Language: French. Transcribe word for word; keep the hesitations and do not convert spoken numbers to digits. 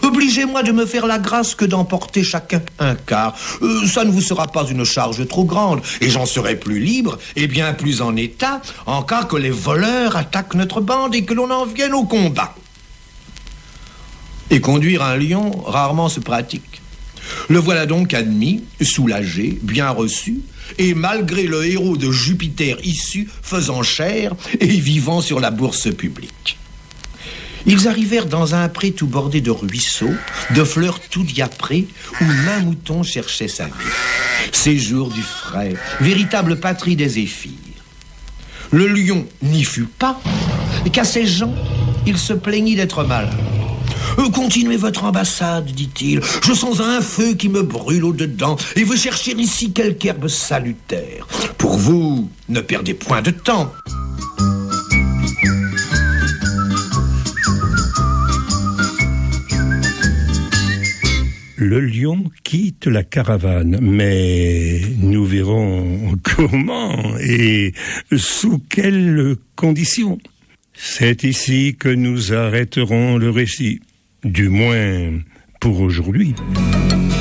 Obligez-moi de me faire la grâce que d'emporter chacun un quart. Euh, ça ne vous sera pas une charge trop grande, et j'en serai plus libre et bien plus en état en cas que les voleurs attaquent notre bande et que l'on en vienne au combat. Et conduire un lion, rarement se pratique. Le voilà donc admis, soulagé, bien reçu, et malgré le héros de Jupiter issu, faisant chair et vivant sur la bourse publique. Ils arrivèrent dans un pré tout bordé de ruisseaux, de fleurs tout diaprées, où maint mouton cherchait sa vie. Séjour du frais, véritable patrie des zéphyrs. Le lion n'y fut pas, qu'à ces gens, il se plaignit d'être malade. « Continuez votre ambassade, dit-il. Je sens un feu qui me brûle au-dedans et veux chercher ici quelque herbe salutaire. Pour vous, ne perdez point de temps. » Le lion quitte la caravane, mais nous verrons comment et sous quelles conditions. C'est ici que nous arrêterons le récit. Du moins pour aujourd'hui.